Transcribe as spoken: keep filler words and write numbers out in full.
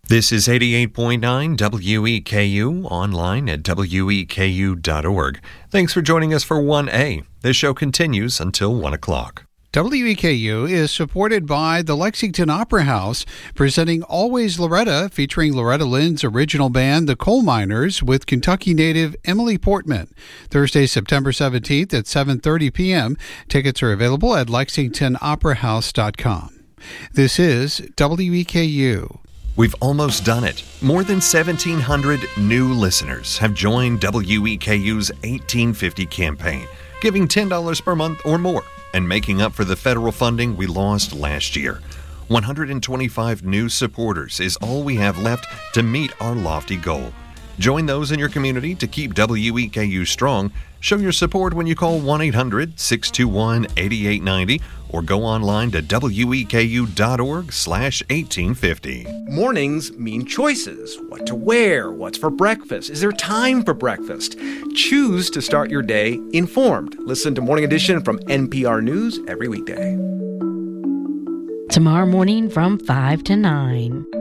This is eighty-eight point nine W E K U, online at W E K U dot org. Thanks for joining us for one A. This show continues until one o'clock. W E K U is supported by the Lexington Opera House, presenting Always Loretta, featuring Loretta Lynn's original band, the Coal Miners, with Kentucky native Emily Portman. Thursday, September seventeenth at seven thirty p.m. Tickets are available at lexington opera house dot com. This is W E K U. We've almost done it. More than seventeen hundred new listeners have joined W E K U's eighteen fifty campaign, giving ten dollars per month or more, and making up for the federal funding we lost last year. one hundred twenty-five new supporters is all we have left to meet our lofty goal. Join those in your community to keep W E K U strong. Show your support when you call one eight hundred six two one eight eight nine zero or go online to W E K U dot org slash eighteen fifty. Mornings mean choices. What to wear, what's for breakfast, is there time for breakfast? Choose to start your day informed. Listen to Morning Edition from N P R News every weekday. Tomorrow morning from five to nine.